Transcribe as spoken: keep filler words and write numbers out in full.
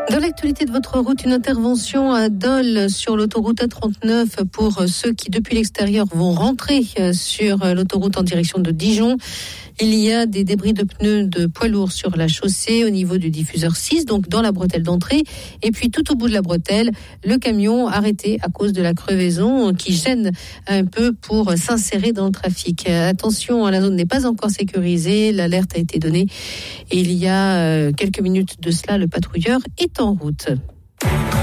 Dans l'actualité de votre route, une intervention à Dole sur l'autoroute A trente-neuf pour ceux qui, depuis l'extérieur, vont rentrer sur l'autoroute en direction de Dijon. Il y a des débris de pneus de poids lourds sur la chaussée au niveau du diffuseur six, donc dans la bretelle d'entrée. Et puis tout au bout de la bretelle, le camion arrêté à cause de la crevaison qui gêne un peu pour s'insérer dans le trafic. Attention, la zone n'est pas encore sécurisée, l'alerte a été donnée. Et il y a quelques minutes de cela, le patrouilleur est en route.